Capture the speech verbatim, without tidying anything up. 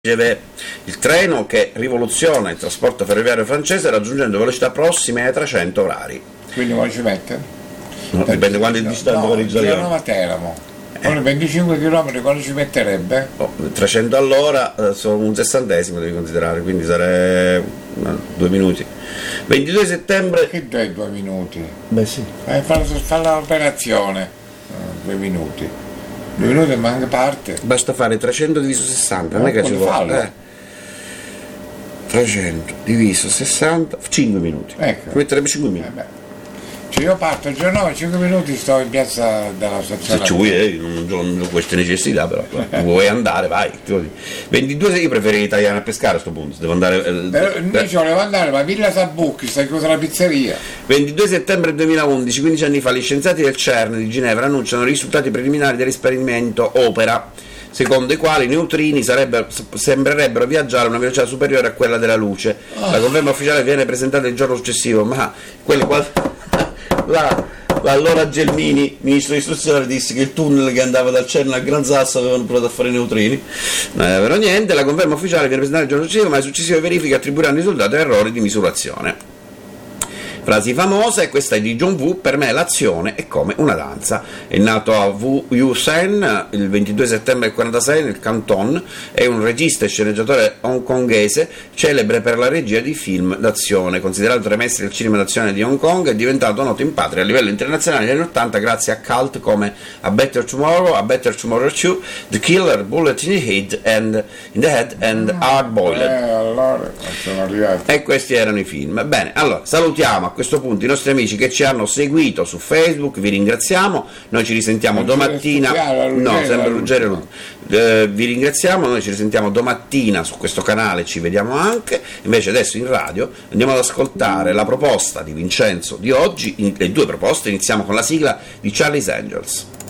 il treno che rivoluziona il trasporto ferroviario francese raggiungendo velocità prossime ai trecento orari. Quindi come ci mette? No, dipende quanto è distante no, Parigi da Roma Teramo. Con i venticinque chilometri quando ci metterebbe? Oh, trecento all'ora eh, sono un sessantesimo, devi considerare, quindi sarebbe no, due minuti. ventidue settembre. Che due, due minuti? Beh sì. Eh, fa, fa l'operazione. Uh, due minuti. Due minuti manca parte. Basta fare trecento diviso sessanta, non No, è che ci vuole. Eh. trecento diviso sessanta, cinque minuti. Ecco. Metterebbe cinque minuti. Eh beh. Cioè io parto il giorno nove, cinque minuti sto in piazza della stazione. Se ci vuoi, eh, non, non ho queste necessità, però vuoi andare, vai. ventidue io preferirei italiano a pescare a questo punto, devo andare. Eh, però invece volevo andare, ma Villa Sabucchi, sta chiusa la pizzeria. ventidue settembre duemilaundici, quindici anni fa, gli scienziati del CERN di Ginevra annunciano i risultati preliminari dell'esperimento OPERA, secondo i quali i neutrini sembrerebbero viaggiare a una velocità superiore a quella della luce. La conferma ufficiale viene presentata il giorno successivo, ma quello qua. La, l'allora Gelmini, ministro dell'istruzione, disse che il tunnel che andava dal CERN al Gran Sasso avevano provato a fare i neutrini. Non è vero niente, la conferma ufficiale viene presentata il giorno successivo, ma le successive verifiche attribuiranno i risultati a errori di misurazione. Frasi famose, questa è di John Woo: per me l'azione è come una danza. È nato a Wu Yu-sen il ventidue settembre del quarantasei nel Canton, è un regista e sceneggiatore hongkongese celebre per la regia di film d'azione. Considerato tra i maestri del cinema d'azione di Hong Kong, è diventato noto in patria a livello internazionale negli anni ottanta grazie a cult come A Better Tomorrow, A Better Tomorrow two, The Killer, Bullet in the Head and, in the head and Hard Boiled. Eh, allora sono arrivati. E questi erano i film. Bene, allora salutiamo a questo punto i nostri amici che ci hanno seguito su Facebook, vi ringraziamo, noi ci risentiamo domattina, no, sempre Ruggero, eh, vi ringraziamo, noi ci risentiamo domattina su questo canale, ci vediamo anche, invece adesso in radio andiamo ad ascoltare la proposta di Vincenzo di oggi, le due proposte, iniziamo con la sigla di Charlie's Angels.